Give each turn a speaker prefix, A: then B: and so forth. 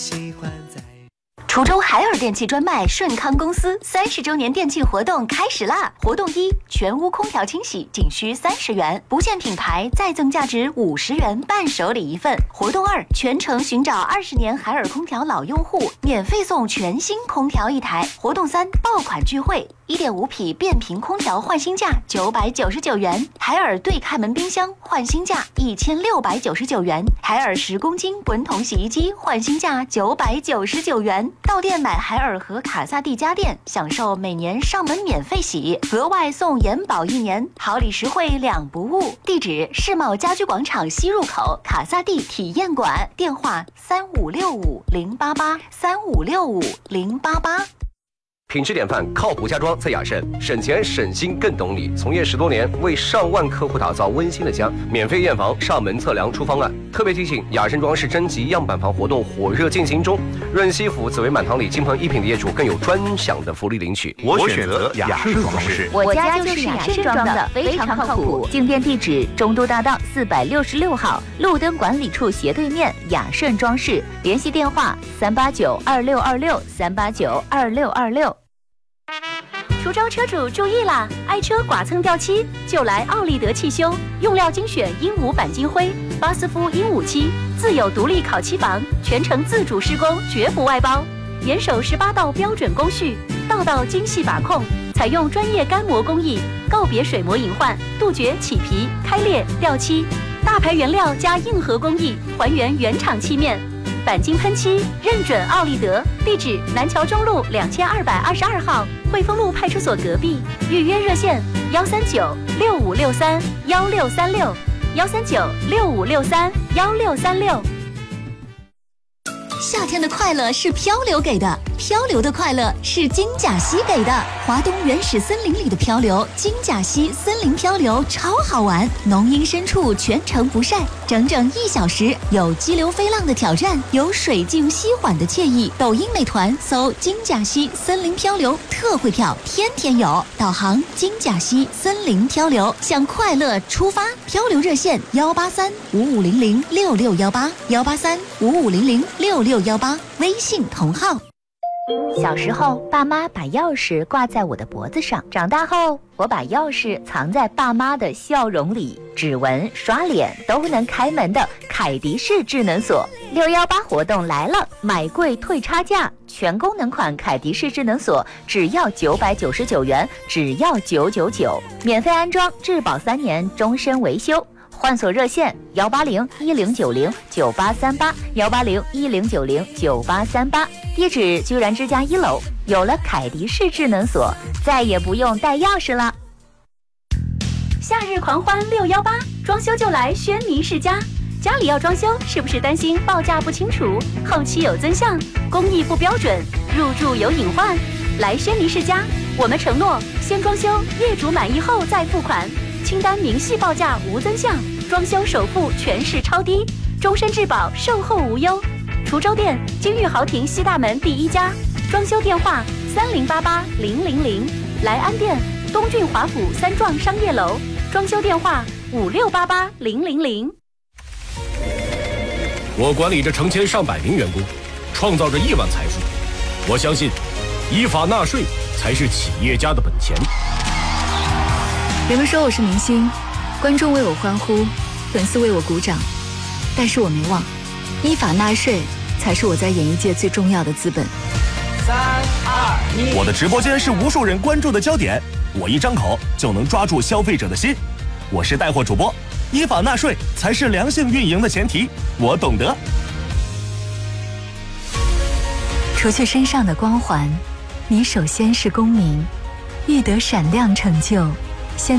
A: 喜欢在。
B: 滁州海尔电器专卖顺康公司30周年店庆活动开始啦！活动一，全屋空调清洗仅需30元，不限品牌再赠价值50元伴手礼1份。活动二，全程寻找20年海尔空调老用户，免费送全新空调1台。活动三，爆款聚会，1.5匹变频空调换新价999元，海尔对开门冰箱换新价1699元，海尔10公斤滚筒洗衣机换新价999元。到店买海尔和卡萨帝家电，享受每年上门免费洗，额外送延保1年，好礼实惠2不误。地址：世贸家居广场西入口卡萨帝体验馆，电话3565-088，3565-088。
C: 品质典范，靠谱家装在雅盛，省钱省心更懂你。从业10多年，为上万客户打造温馨的家，免费验房、上门测量出方案。特别提醒，雅盛装饰征集样板房活动火热进行中，润西府紫薇满堂里金鹏1品的业主更有专享的福利领取。
D: 我选择雅盛装饰，
E: 我家就是雅盛装的，非常靠谱。进店地址：中都大道466号，路灯管理处斜对面，雅盛装饰。联系电话3892626，3892626。
B: 滁州车主注意啦！爱车剐蹭掉漆就来奥利德汽修，用料精选鹦鹉钣金灰、巴斯夫鹦鹉漆，自有独立烤漆房，全程自主施工，绝不外包。严守18道标准工序，道道精细把控，采用专业干磨工艺，告别水膜隐患，杜绝起皮、开裂、掉漆。大牌原料加硬核工艺，还原原厂漆面。钣金喷漆认准奥利德，地址南桥中路2222号，汇丰路派出所隔壁。预约热线13965631636，13965631636。夏天的快乐是漂流给的，漂流的快乐是金甲溪给的。华东原始森林里的漂流，金甲溪森林漂流超好玩，浓荫深处全程不晒，整整1小时，有激流飞浪的挑战，有水静溪缓的惬意。抖音美团搜金甲溪森林漂流，特惠票天天有。导航金甲溪森林漂流，向快乐出发。漂流热线18355006618，18355006618，微信同号。
E: 小时候，爸妈把钥匙挂在我的脖子上；长大后，我把钥匙藏在爸妈的笑容里。指纹、刷脸都能开门的凯迪式智能锁，618活动来了，买贵退差价，全功能款凯迪式智能锁只要999元，只要999，免费安装，质保3年，终身维修。换锁热线18010909838，18010909838，地址居然之家1楼。有了凯迪式智能锁，再也不用带钥匙了。
B: 夏日狂欢618，装修就来轩尼诗家。家里要装修，是不是担心报价不清楚，后期有增项，工艺不标准，入住有隐患？来轩尼诗家，我们承诺先装修，业主满意后再付款。清单明细报价无增项，装修首付全市超低，终身质保，售后无忧。滁州店金玉豪庭西大门第1家，装修电话30880000，来安店东郡华府3幢商业楼，装修电话56880000。
F: 我管理着成千上百名员工，创造着亿万财富。我相信，依法纳税才是企业家的本钱。
G: 人们说我是明星，观众为我欢呼，粉丝为我鼓掌，但是我没忘，依法纳税才是我在演艺界最重要的资本。
D: 3、2、1，我的直播间是无数人关注的焦点，我一张口就能抓住消费者的心。我是带货主播，依法纳税才是良性运营的前提，我懂得。
G: 除去身上的光环，你首先是公民，欲得闪亮成就，